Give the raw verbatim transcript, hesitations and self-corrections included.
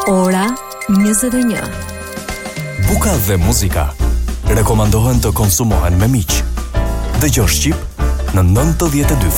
Ora njëzet e një. Buka dhe muzika rekomandohen të konsumohen me miq. Dëgjo Shqip në nëntëdhjetë e dy